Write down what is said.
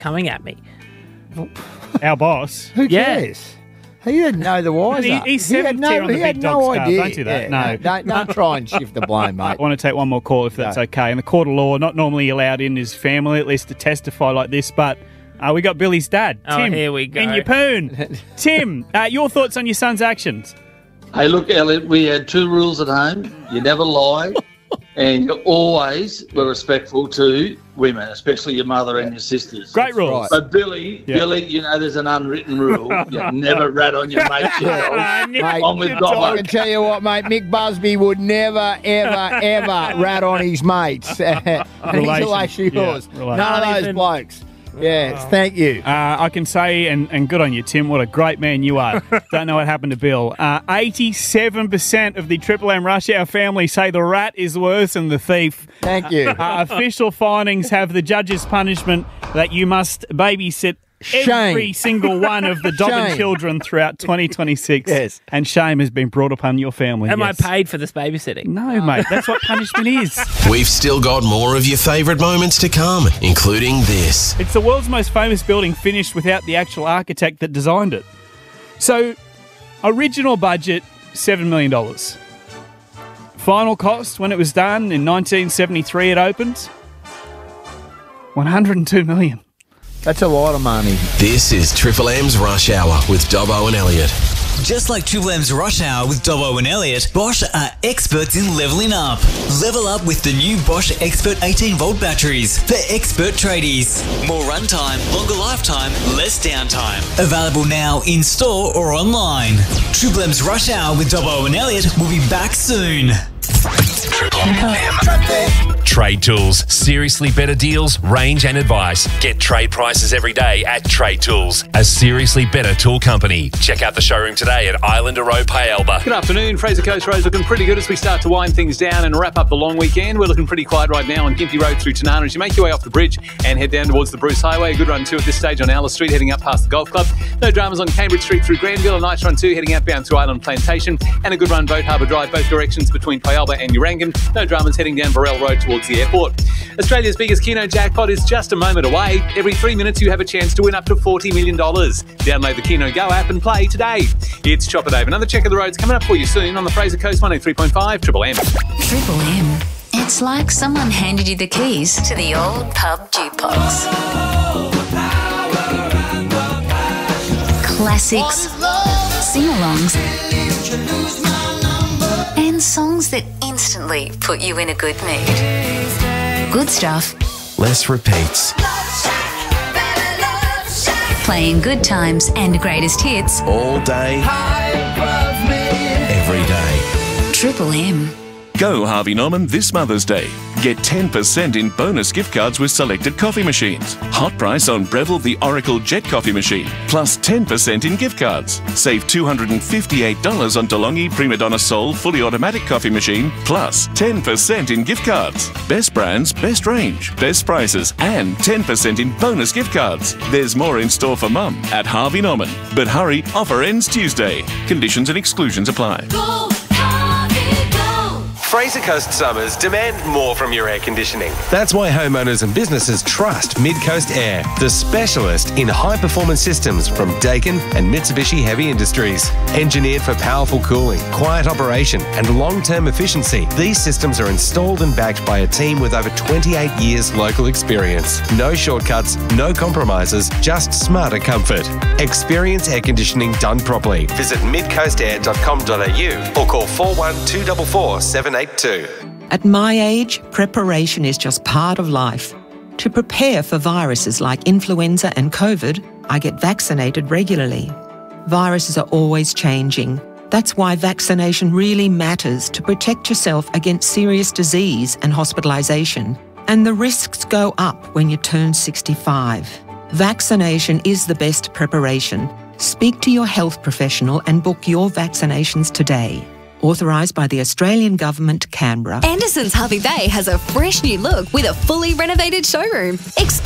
coming at me. Our boss. Who cares? He didn't know the wiser. He's seventh tier on the big dog scale. idea. Don't do that. Yeah, no. Don't try and shift the blame, mate. I want to take one more call if that's okay. In the court of law, not normally allowed in his family, at least to testify like this, but we got Billy's dad, Tim. Oh, here we go. In your poon. Tim, your thoughts on your son's actions? Hey, look, Elliot, we had 2 rules at home. You never lie, and you always were respectful to women, especially your mother and your sisters. Great rules. But Billy, you know there's an unwritten rule. You never rat on your mate's dog. Mate, On with I Dobbo. can tell you what, mate, Mick Busby would never, ever, ever rat on his mates. And he's yours. Yeah, None of those blokes. Yes, thank you. I can say, and good on you, Tim, what a great man you are. Don't know what happened to Bill. 87% of the Triple M Rush Hour family say the rat is worse than the thief. Thank you. Official findings have the judge's punishment that you must babysit every single one of the Dobbin children throughout 2026. Yes. And shame has been brought upon your family. Am I paid for this babysitting? No, mate. That's what punishment is. We've still got more of your favourite moments to come, including this. It's the world's most famous building finished without the actual architect that designed it. So, original budget, $7 million. Final cost, when it was done in 1973 it opened, $102 million. That's a lot of money. This is Triple M's Rush Hour with Dobbo and Elliot. Just like Triple M's Rush Hour with Dobbo and Elliot, Bosch are experts in levelling up. Level up with the new Bosch Expert 18-volt batteries for expert tradies. More runtime, longer lifetime, less downtime. Available now in store or online. Triple M's Rush Hour with Dobbo and Elliot will be back soon. Triple M. Trade Tools. Seriously better deals, range and advice. Get trade prices every day at Trade Tools, a seriously better tool company. Check out the showroom today at Islander Road, Payalba. Good afternoon. Fraser Coast Road's looking pretty good as we start to wind things down and wrap up the long weekend. We're looking pretty quiet right now on Gympie Road through Tanana as you make your way off the bridge and head down towards the Bruce Highway. A good run too at this stage on Alice Street heading up past the Golf Club. No dramas on Cambridge Street through Granville. A nice run too heading outbound through Island Plantation. And a good run Boat Harbour Drive both directions between Payalba and Urangan. No dramas heading down Burrell Road towards the airport. Australia's biggest Keno jackpot is just a moment away. Every 3 minutes you have a chance to win up to $40 million. Download the Keno Go app and play today. It's Chopper Dave. Another check of the roads coming up for you soon on the Fraser Coast 103.5 Triple M. Triple M. It's like someone handed you the keys to the old pub jukebox. Classics, sing-alongs, and songs that instantly put you in a good mood. Good stuff. Less repeats. Playing good times and greatest hits. All day. Every day. Triple M. Go Harvey Norman this Mother's Day. Get 10% in bonus gift cards with selected coffee machines. Hot price on Breville the Oracle Jet Coffee Machine. Plus 10% in gift cards. Save $258 on DeLonghi Prima Donna Soul Fully Automatic Coffee Machine. Plus 10% in gift cards. Best brands, best range, best prices and 10% in bonus gift cards. There's more in store for Mum at Harvey Norman. But hurry, offer ends Tuesday. Conditions and exclusions apply. Fraser Coast summers demand more from your air conditioning. That's why homeowners and businesses trust Mid-Coast Air, the specialist in high-performance systems from Daikin and Mitsubishi Heavy Industries. Engineered for powerful cooling, quiet operation and long-term efficiency, these systems are installed and backed by a team with over 28 years local experience. No shortcuts, no compromises, just smarter comfort. Experience air conditioning done properly. Visit midcoastair.com.au or call 41244 782. At my age, preparation is just part of life. To prepare for viruses like influenza and COVID, I get vaccinated regularly. Viruses are always changing. That's why vaccination really matters to protect yourself against serious disease and hospitalisation. And the risks go up when you turn 65. Vaccination is the best preparation. Speak to your health professional and book your vaccinations today. Authorised by the Australian Government, Canberra. Anderson's Hervey Bay has a fresh new look with a fully renovated showroom.